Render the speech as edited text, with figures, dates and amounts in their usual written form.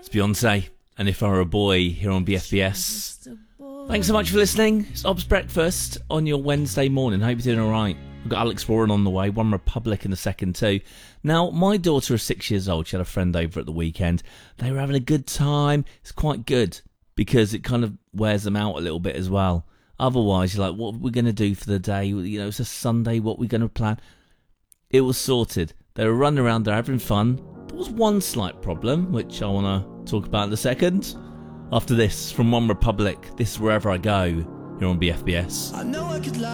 Beyonce, and If I Were a Boy here on BFBS. Thanks so much for listening. It's Ob's Breakfast on your Wednesday morning. Hope you're doing alright. We've got Alex Warren on the way, One Republic in a second too. Now, my daughter is 6 years old. She had a friend over at the weekend. They were having a good time. It's quite good because it kind of wears them out a little bit as well. Otherwise, you're like, what are we going to do for the day? You know, it's a Sunday, what are we going to plan? It was sorted. They were running around there having fun. There was one slight problem, which I want to talk about in a second. After this, from One Republic, this is Wherever I Go, here on BFBS. I know I could lie.